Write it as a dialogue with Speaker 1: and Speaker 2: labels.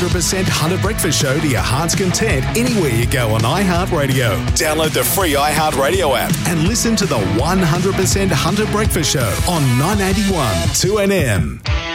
Speaker 1: 100% Hunter Breakfast Show to your heart's content anywhere you go on iHeartRadio. Download the free iHeartRadio app and listen to the 100% Hunter Breakfast Show on 981 2NM.